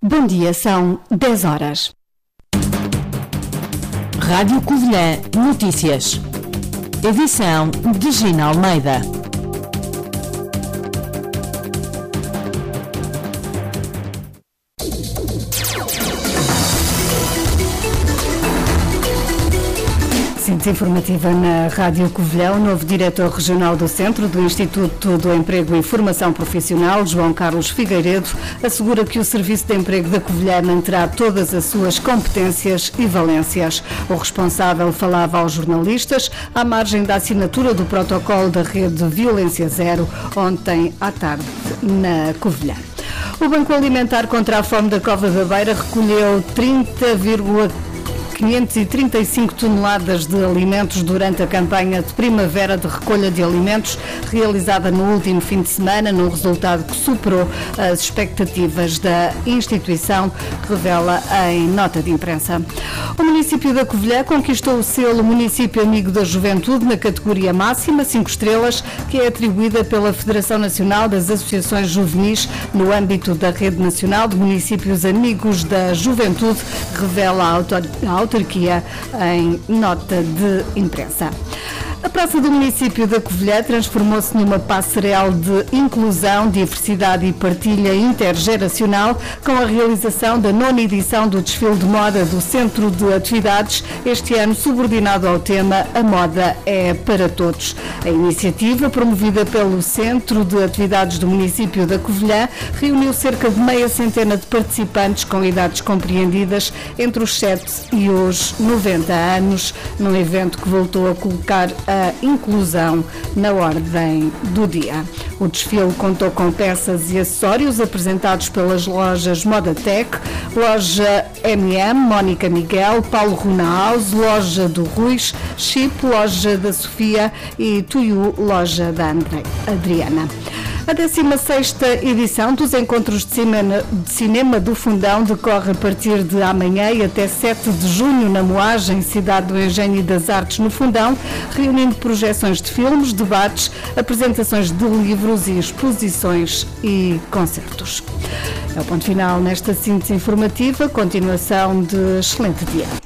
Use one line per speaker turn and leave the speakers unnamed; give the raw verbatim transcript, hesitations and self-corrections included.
Bom dia, são dez horas.
Rádio Covilhã Notícias. Edição de Gina Almeida.
Síntese informativa na Rádio Covilhã. O novo diretor regional do Centro do Instituto do Emprego e Formação Profissional, João Carlos Figueiredo, assegura que o Serviço de Emprego da Covilhã manterá todas as suas competências e valências. O responsável falava aos jornalistas à margem da assinatura do protocolo da Rede de Violência Zero ontem à tarde na Covilhã. O Banco Alimentar contra a Fome da Cova da Beira recolheu trinta vírgula quinhentas e trinta e cinco toneladas de alimentos durante a campanha de primavera de recolha de alimentos realizada no último fim de semana, num resultado que superou as expectativas da instituição, revela em nota de imprensa. O município da Covilhã conquistou o selo Município Amigo da Juventude na categoria máxima, cinco estrelas, que é atribuída pela Federação Nacional das Associações Juvenis no âmbito da Rede Nacional de Municípios Amigos da Juventude, revela a autoridade autarquia em nota de imprensa. A Praça do Município da Covilhã transformou-se numa passarela de inclusão, diversidade e partilha intergeracional com a realização da nona edição do desfile de moda do Centro de Atividades, este ano subordinado ao tema A Moda é para Todos. A iniciativa, promovida pelo Centro de Atividades do Município da Covilhã, reuniu cerca de meia centena de participantes com idades compreendidas entre os sete e os noventa anos, num evento que voltou a colocar a a inclusão na ordem do dia. O desfile contou com peças e acessórios apresentados pelas lojas Modatec, Loja M M, Mónica Miguel, Paulo Runa House, Loja do Ruiz, Chip, Loja da Sofia e Tuiu, Loja da André, Adriana. A décima sexta edição dos Encontros de Cinema, de Cinema do Fundão decorre a partir de amanhã e até sete de junho na Moagem, cidade do Engenho e das Artes no Fundão, reunindo projeções de filmes, debates, apresentações de livros e exposições e concertos. É o ponto final nesta síntese informativa. Continuação de excelente dia.